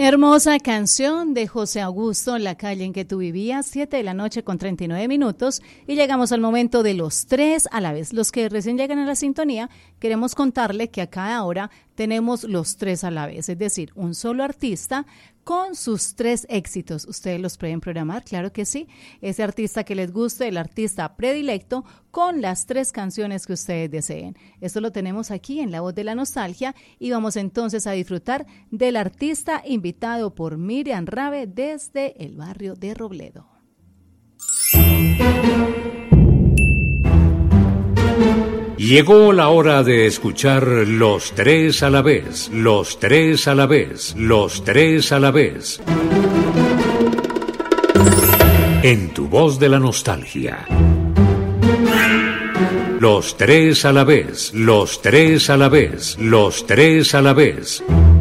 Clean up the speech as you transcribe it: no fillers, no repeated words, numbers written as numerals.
Hermosa canción de José Augusto, La calle en que tú vivías, 7 de la noche con 39 minutos, y llegamos al momento de los tres a la vez. Los que recién llegan a la sintonía, queremos contarle que a cada hora tenemos los tres a la vez, es decir, un solo artista con sus tres éxitos. ¿Ustedes los pueden programar? Claro que sí. Ese artista que les guste, el artista predilecto, con las tres canciones que ustedes deseen. Esto lo tenemos aquí en La Voz de la Nostalgia y vamos entonces a disfrutar del artista invitado por Miriam Rabe desde el barrio de Robledo. Llegó la hora de escuchar los tres a la vez, los tres a la vez, los tres a la vez. En tu voz de la nostalgia. Los tres a la vez, los tres a la vez, los tres a la vez.